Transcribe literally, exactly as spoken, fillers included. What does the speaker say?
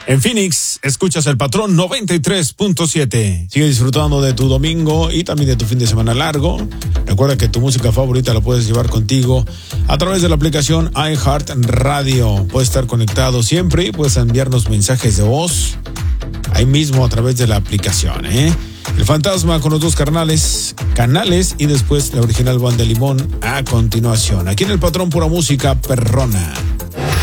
En Phoenix, escuchas el Patrón noventa y tres punto siete. Sigue disfrutando de tu domingo y también de tu fin de semana largo. Recuerda que tu música favorita la puedes llevar contigo a través de la aplicación iHeartRadio. Puedes estar conectado siempre y puedes enviarnos mensajes de voz ahí mismo a través de la aplicación, ¿eh? El Fantasma con los dos carnales, canales y después la original Banda Limón a continuación. Aquí en el Patrón, pura música perrona.